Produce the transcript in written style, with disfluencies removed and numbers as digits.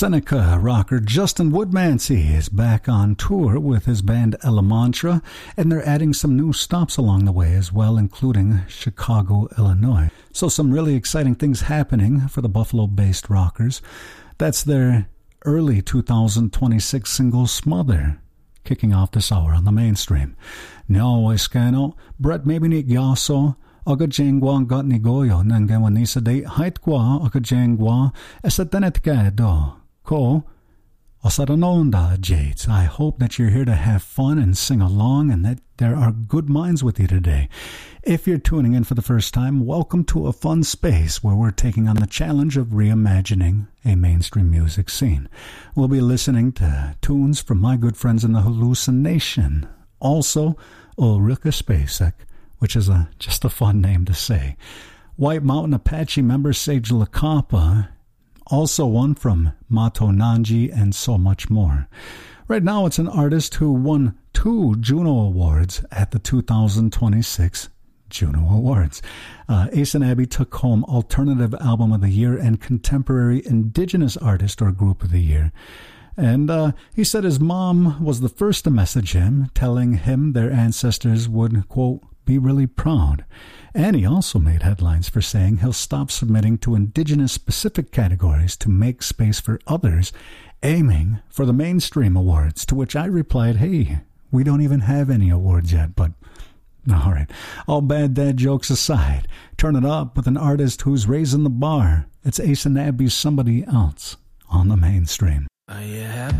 Seneca rocker Justin Woodmansey is back on tour with his band Elemantra, and they're adding some new stops along the way as well, including Chicago, Illinois. So some really exciting things happening for the Buffalo-based rockers. That's their early 2026 single Smother, kicking off this hour on the mainstream. Nyo Iskano, Brett Mabinik Yaso, Aga Jengwa got Nigoyo, Nangawanisa de Haitkwa, Aga Jengwa, Esatenetka Ko, Osaranonda Jades. I hope that you're here to have fun and sing along and that there are good minds with you today. If you're tuning in for the first time, welcome to a fun space where we're taking on the challenge of reimagining a mainstream music scene. We'll be listening to tunes from my good friends in the Hallucination. Also, Ulrika Spacek, which is just a fun name to say. White Mountain Apache member Sage Lakapa, also one from Mato Nanji, and so much more. Right now, it's an artist who won 2 Juno Awards at the 2026 Juno Awards. Ace and Abby took home Alternative Album of the Year and Contemporary Indigenous Artist or Group of the Year. And he said his mom was the first to message him, telling him their ancestors would, quote, be really proud. And he also made headlines for saying he'll stop submitting to indigenous-specific categories to make space for others, aiming for the mainstream awards, to which I replied, hey, we don't even have any awards yet, but all right. All bad dad jokes aside, turn it up with an artist who's raising the bar. It's Ace and Abby's Somebody Else on the mainstream. Are you happy?